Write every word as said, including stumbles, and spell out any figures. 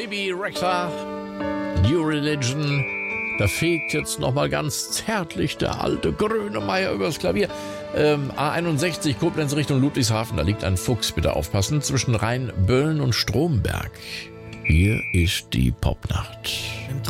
Bibi Rexha, New Religion. Da fegt jetzt nochmal ganz zärtlich der alte Grönemeyer übers Klavier. Ähm, A einundsechzig, Koblenz Richtung Ludwigshafen, da liegt ein Fuchs, bitte aufpassen, zwischen Rheinböllen und Stromberg. Hier ist die Popnacht. Im